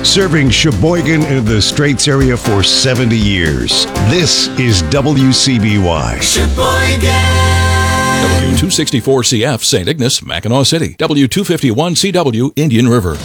Serving Sheboygan and the Straits area for 70 years. This is WCBY. Sheboygan. W264CF, St. Ignace, Mackinac City. W251CW, Indian River.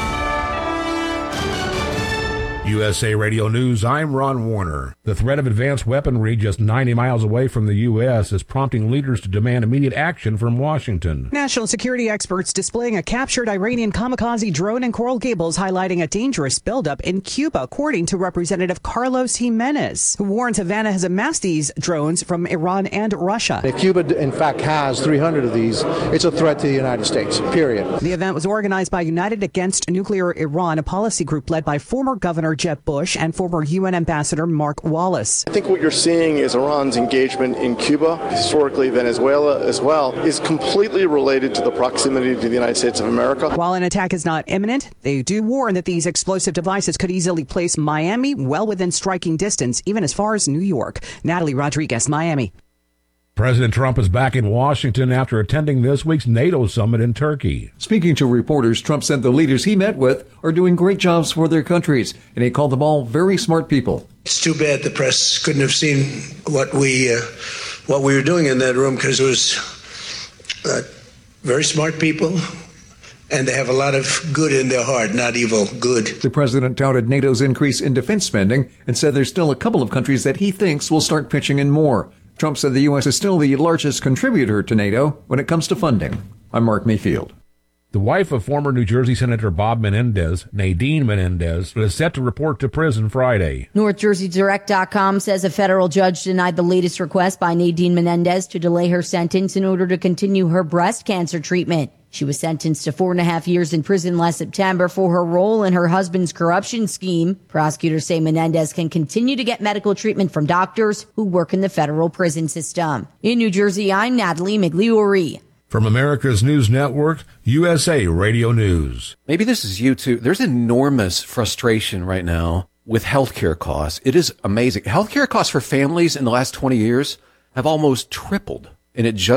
USA Radio News, I'm Ron Warner. The threat of advanced weaponry just 90 miles away from the U.S. is prompting leaders to demand immediate action from Washington. National security experts displaying a captured Iranian kamikaze drone in Coral Gables, highlighting a dangerous buildup in Cuba, according to Representative Carlos Jimenez, who warns Havana has amassed these drones from Iran and Russia. If Cuba, in fact, has 300 of these, it's a threat to the United States, period. The event was organized by United Against Nuclear Iran, a policy group led by former Governor Jeb Bush and former UN Ambassador Mark Wallace. I think what you're seeing is Iran's engagement in Cuba, historically Venezuela as well, is completely related to the proximity to the United States of America. While an attack is not imminent, they do warn that these explosive devices could easily place Miami well within striking distance, even as far as New York. Natalie Rodriguez, Miami. President Trump is back in Washington after attending this week's NATO summit in Turkey. Speaking to reporters, Trump said the leaders he met with are doing great jobs for their countries, and he called them all very smart people. It's too bad the press couldn't have seen what we were doing in that room, because it was very smart people, and they have a lot of good in their heart, not evil, good. The president touted NATO's increase in defense spending and said there's still a couple of countries that he thinks will start pitching in more. Trump said the U.S. is still the largest contributor to NATO when it comes to funding. I'm Mark Mayfield. The wife of former New Jersey Senator Bob Menendez, Nadine Menendez, is set to report to prison Friday. NorthJerseyDirect.com says a federal judge denied the latest request by Nadine Menendez to delay her sentence in order to continue her breast cancer treatment. She was sentenced to 4.5 years in prison last September for her role in her husband's corruption scheme. Prosecutors say Menendez can continue to get medical treatment from doctors who work in the federal prison system. In New Jersey, I'm Natalie Migliori. From America's News Network, USA Radio News. Maybe this is you too. There's enormous frustration right now with healthcare costs. It is amazing. Healthcare costs for families in the last 20 years have almost tripled, and it just